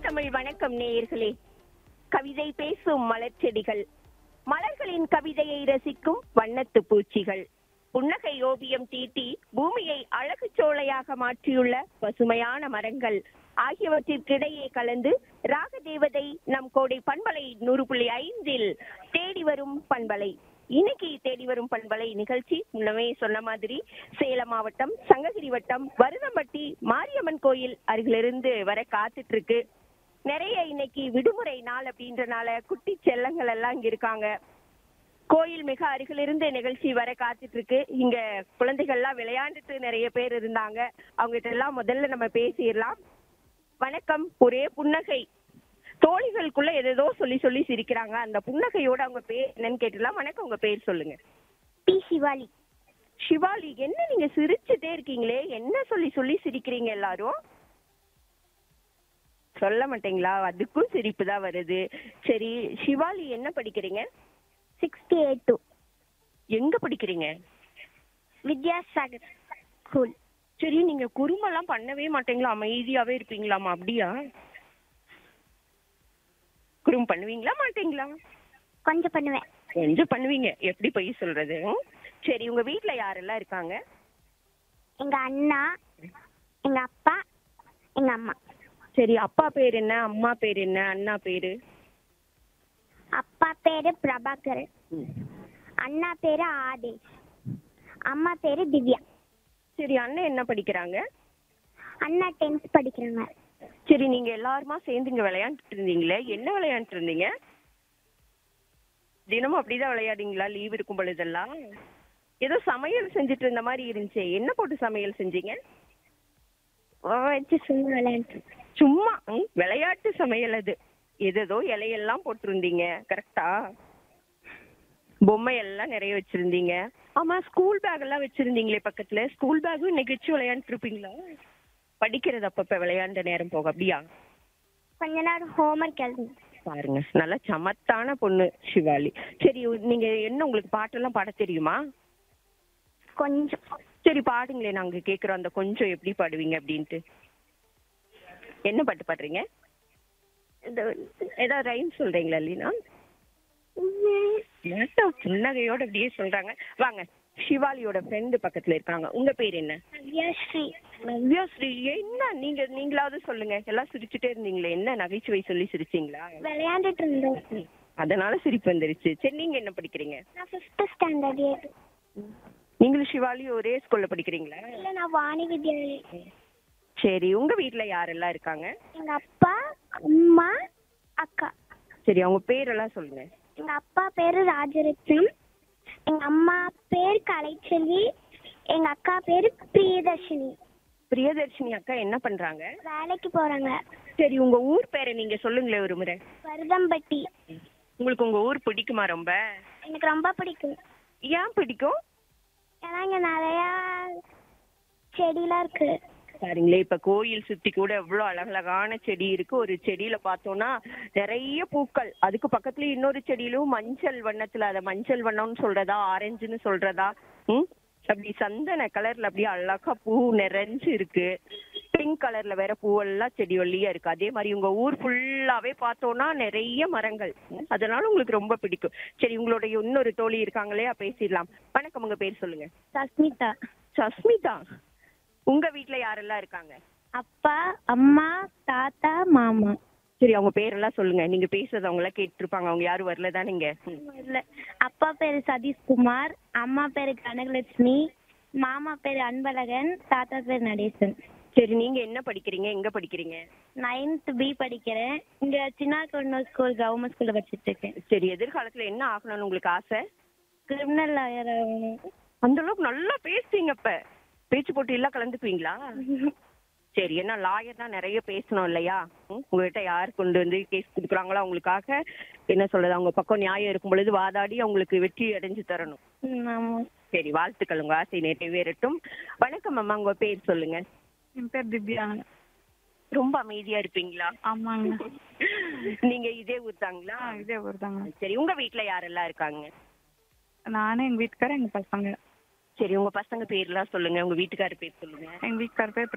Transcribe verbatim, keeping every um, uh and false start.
தமிழ் வணக்கம் நேயர்களே. கவிதை பேசும் மலர் செடிகள், மலர்களின் கவிதையை ரசிக்கும் வண்ணத்து பூச்சிகள், புன்னகை ஓவியம் தீட்டி பூமியை அழகு சோலையாக மாற்றியுள்ள பசுமையான மரங்கள் ஆகியவற்றிற்கிடையே கலந்து ராக தேவதை நம் கோடை பண்பலை நூறு புள்ளி ஐந்தில் தேடி வரும் பண்பலை. இன்னைக்கு தேடி வரும் பண்பலை நிகழ்ச்சி முன்னமே சொன்ன மாதிரி சேலம் மாவட்டம் சங்ககிரி வட்டம் வருதம்பட்டி மாரியம்மன் கோயில் அருகிலிருந்து வர காத்துட்டு இருக்கு. நிறைய இன்னைக்கு விடுமுறை நாள் அப்படின்றனால குட்டி செல்லங்கள் எல்லாம் இங்க இருக்காங்க. கோயில் மிக அருகிலிருந்து நிகழ்ச்சி வர காத்துட்டு இருக்கு. இங்க குழந்தைகள்லாம் விளையாண்டுட்டு நிறைய பேர் இருந்தாங்க. அவங்ககிட்ட எல்லாம் முதல்ல நம்ம பேசிடலாம். வணக்கம். ஒரே புன்னகை, தோழிகளுக்குள்ள ஏதோ சொல்லி சொல்லி சிரிக்கிறாங்க. அந்த புன்னகையோட அவங்க பேர் என்னன்னு கேட்டுலாம். வணக்கம், உங்க பேர் சொல்லுங்க. பி சிவாலி. சிவாலி, என்ன நீங்க சிரிச்சுட்டே இருக்கீங்களே, என்ன சொல்லி சொல்லி சிரிக்கிறீங்க? எல்லாரும் சொல்ல மாட்டீங்களா? அதுக்கும் சிரிப்பு தான் வருது. சரி சிவாலி, என்ன படிக்கிறீங்க? Sixty eight two. எங்க படிக்கிறீங்க? வித்யாசாகர் ஸ்கூல். சரி, நீங்க குறும்பெல்லாம் பண்ணவே மாட்டீங்களா? அமைதியாவே இருப்பீங்களாமா? அப்படியா? குறும் பண்ணுவீங்களா மாட்டீங்களா? கொஞ்சம் பண்ணுவேன். கொஞ்சம் பண்ணுவீங்க. எப்படி போய் சொல்றது? சரி, உங்க வீட்ல யாரெல்லாம் இருக்காங்க? எங்க அண்ணா, எங்க அப்பா, எங்க அம்மா. சரி, அப்பா பேர் என்ன, அம்மா பேர் என்ன, அண்ணா பேரு? அப்பா பேரு பிரபாகர், அண்ணா பேரு ஆதேஷ், அம்மா பேரு திவ்யா. சரி, அண்ணன் என்ன படிக்கிறாங்க? அண்ணா டென்த் படிக்கிறாங்க. சரி, நீங்க எல்லாருமா சேர்ந்து இங்க விளையாண்டுட்டு இருந்தீங்களே, என்ன விளையாண்டுட்டு இருந்தீங்க? தினமும் அப்படிதான் விளையாடுங்களா லீவ் இருக்கும் பொழுதெல்லாம்? ஏதோ சமையல் செஞ்சுட்டு இருந்த மாதிரி இருந்துச்சு. என்ன போட்டு சமையல் செஞ்சீங்க? வச்சு சும்மா விளையாண்டு. சும்மா ம், விளையாட்டு சமையல் அது. ஏதோ இலையெல்லாம் போட்டிருந்தீங்க, கரெக்டா? பொம்மை எல்லாம் நிறைய வச்சிருந்தீங்க. ஆமா, ஸ்கூல் பேக் எல்லாம் வச்சிருந்தீங்களே பக்கத்துல. ஸ்கூல் பேக்கும் இன்னைக்கு வச்சு விளையாண்டு இருப்பீங்களா? படிக்கிறது அப்பப்ப விளையாண்ட நேரம் போக, அப்படியா? கொஞ்ச நேரம் ஹோம்ஒர்க் எழுதுங்க. பாருங்க, நல்ல சமத்தான பொண்ணு சிவாலி. சரி, நீங்க என்ன, உங்களுக்கு பாட்டெல்லாம் பாட தெரியுமா? கொஞ்சம். சரி பாடுங்களே, நாங்க கேக்குறோம். அந்த கொஞ்சம் எப்படி பாடுவீங்க அப்படின்ட்டு. என்ன பாட்டு பாடுறீங்க? ஏதாவது ரைம் சொல்றீங்களா? இல்லைன்னா புன்னகையோட அப்படியே சொல்றாங்க. வாங்க, சிவாலியோட ஃப்ரெண்டு பக்கத்துல இருக்காங்க. உங்க பேர் என்ன? நவ்யாஸ்ரீ. நவ்யாஸ்ரீ. என்ன நீங்க நீங்களாவது சொல்லுங்க. எல்லாம் சிரிச்சுட்டே இருந்தீங்களே, என்ன நகைச்சுவை சொல்லி சிரிச்சீங்களா? விளையாண்டுட்டு இருந்தோம், அதனால சிரிப்பு வந்துருச்சு. சரி, நீங்க என்ன படிக்கிறீங்க? நான் ஃபிஃப்த் ஸ்டாண்டர்ட். ஏழு. நீங்களும் சிவாலியும் ஒரே ஸ்கூல்ல படிக்கிறீங்களா? இல்ல, நான் வாணி வித்யாலயா. சரி, உங்க வீட்ல யாரெல்லாம் இருக்காங்க? எங்க அப்பா, அம்மா, அக்கா. சரி, அவங்க பேரெல்லாம் சொல்லுங்க. எங்க அப்பா பேரு ராஜரத்னம், எங்க அம்மா பேர் கலைச்செல்வி, எங்க அக்கா பேரு பிரியதர்ஷினி. பிரியதர்ஷினி அக்கா என்ன பண்றாங்க? வேலைக்கு போறாங்க. சரி, உங்க ஊர் பேரை நீங்க சொல்லுங்களேன் ஒரு முறை. வருதம்பட்டி. உங்களுக்கு உங்க ஊர் பிடிக்குமா ரொம்ப? எனக்கு ரொம்ப பிடிக்கும். ஏன் பிடிக்கும்? ஏன்னா இங்க நிறைய செடிலாம் இருக்கு. பாருங்களே, இப்ப கோயில் சுத்தி கூட எவ்வளவு அழகழகான செடி இருக்கு. ஒரு செடியில பார்த்தோம்னா நிறைய பூக்கள், அதுக்கு பக்கத்துல இன்னொரு செடியிலும் மஞ்சள் வண்ணத்துல, அத மஞ்சள் வண்ணம்னு சொல்றதா ஆரஞ்சுன்னு சொல்றதா, ம் அப்படி சந்தன கலர்ல அப்படியே அழகா பூ நிறைஞ்சு இருக்கு. பிங்க் கலர்ல வேற பூவெல்லாம் செடி வழியா இருக்கு. அதே மாதிரி உங்க ஊர் ஃபுல்லாவே பார்த்தோம்னா நிறைய மரங்கள். அதனால உங்களுக்கு ரொம்ப பிடிக்கும். சரி, உங்களுடைய இன்னொரு தோழி இருக்காங்களே, பேசிடலாம். வணக்கம், உங்க பேர் சொல்லுங்க. சஸ்மிதா. சஸ்மிதா, உங்க வீட்ல யாரெல்லாம் இருக்காங்க? அப்பா, அம்மா, தாத்தா, மாமா. சரி, அவங்க பேரெல்லாம் சொல்லுங்க. நீங்க பேசுறது அவங்க எல்லாம் கேட்டு இருப்பாங்க. அவங்க யாரும் வரலதான் நீங்க? இல்ல, அப்பா பேரு சதீஷ்குமார், அம்மா பேரு கனகலட்சுமி, மாமா பேரு அன்பழகன், தாத்தா பேரு நடேசன். சரி, நீங்க என்ன படிக்கிறீங்க, எங்க படிக்கிறீங்க? நைன்த் பி படிக்கிறேன். இங்க சின்ன கொண்டூர் ஸ்கூல் கவர்மெண்ட் ஸ்கூல்ல படிச்சுட்டு இருக்கேன். சரி, எதிர்காலத்துல என்ன ஆகணும்னு உங்களுக்கு ஆசை? Criminal lawyer. அந்த அளவுக்கு நல்லா பேசுறீங்க. இப்ப பேச்சு போட்டி எல்லாம் கலந்துக்குவீங்களா? சரி, என்ன லாயர் தான் நிறைய பேசணும் இல்லையா? உங்ககிட்ட யார் கொண்டு வந்து கேஸ் கொடுக்குறாங்களோ அவங்களுக்காக என்ன சொல்றது, அவங்க பக்கம் நியாயம் இருக்கும் பொழுது வாதாடி அவங்களுக்கு வெற்றி அடைஞ்சு தரணும். சரி, வாழ்த்துக்கள், உங்க ஆசை நிறைவேறட்டும். வணக்கம் அம்மா, உங்க பேர் சொல்லுங்க. என் பேர் திவ்யா. ரொம்ப அமைதியா இருப்பீங்களா? ஆமாங்க. நீங்க இதே ஊர் தாங்களா? இதே ஊர் தாங்க. சரி, உங்க வீட்ல யாரெல்லாம் இருக்காங்க? நானே, எங்க வீட்டுக்காரர், எங்க பசங்க. சரி, உங்க பசங்க பேர்லாம் சொல்லுங்க. உங்க வீட்டுக்காரர் பேர் சொல்லுங்க. எங்க வீட்டுக்காரர் பேர்